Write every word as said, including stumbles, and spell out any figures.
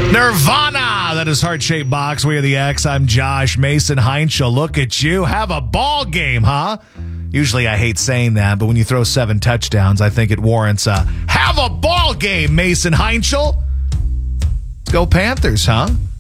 Nirvana. That is Heart-Shaped Box. We are the X. I'm Josh Mason Heinschel. Look at you. Have a ball game, huh? Usually I hate saying that, but when you throw seven touchdowns, I think it warrants a have a ball game, Mason Heinschel. Let's go Panthers, huh?